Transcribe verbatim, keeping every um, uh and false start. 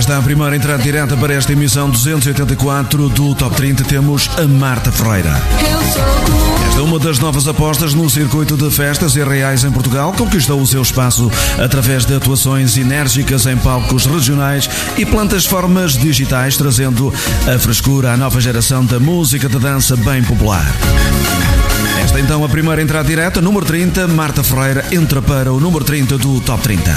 Esta é a primeira entrada direta para esta emissão duzentos e oitenta e quatro do Top trinta. Temos a Marta Ferreira. Esta é uma das novas apostas no circuito de festas e reais em Portugal. Conquistou o seu espaço através de atuações enérgicas em palcos regionais e plataformas digitais, trazendo a frescura à nova geração da música de dança bem popular. Esta então a primeira entrada direta, número trinta. Marta Ferreira entra para o número trinta do Top trinta.